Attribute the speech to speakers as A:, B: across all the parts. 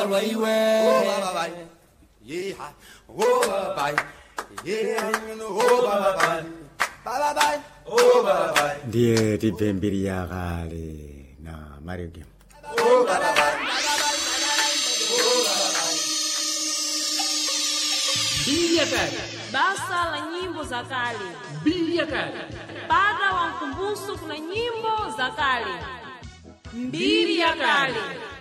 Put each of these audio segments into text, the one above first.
A: Barwa iwe. Oh baba bai. Yeah. Oh baba bai. Yeah. Oh baba bai. Baba bai. Oh baba bai.
B: ndiye tibve mbiri yakale na Mario Game.
A: Oh baba bai.
C: Mbili ya kale.
D: Basa la nyimbo za kale.
C: Mbili ya kale.
D: Pada wa mkumbuso kuna nyimbo za kale. Mbili ya kale.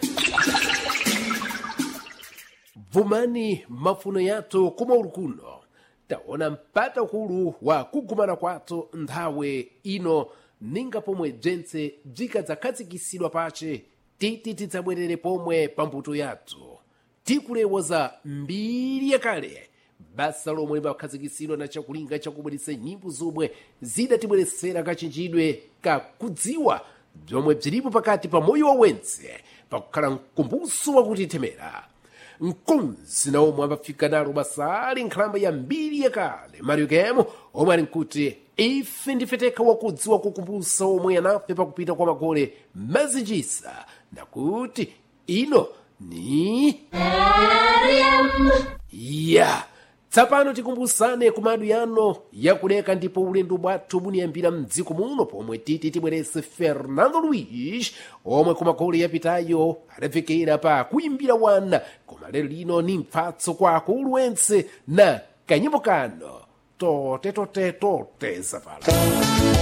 C: Vumani mafuno yato kuma urukuno. Taona mpata uhuru wa kugumana kwato nthawe ino ninga pomwe bzentse bzikadzakhazikitsidwa pace titi tidzabwerere pomwe pambuto yathu tikulewa za mbiri yakale basa lomwe limakhazikitsidwa na chakulinga chakubweretsa nyimbo zomwe zidatibweretsera kachinjidwe kakudziwa bzomwe bzilipo pakati pa moyo wawense pakukhala mkumbuso wakutitemera mkonzi na omwe amafika nalo basali nkhalamba ya mbiri yakale Mario Game omwe ali nkuti ife ndifeteka wakudziwa kukumbusa omwe anafe pakupita kwa magole mazinjisa nakuti ino ni ya tsapano tikumbusane kumadu yano yakudeka ndipo ulendo bwathu buniyambira mdziko muno pomwe titi tibwerese Fernando Luiz omwe kumagole yapitayo adabvekera pa kuyimbira wana koma lero lino ni mpfatso kwa akulu wense na kanyimbo kano tote zapala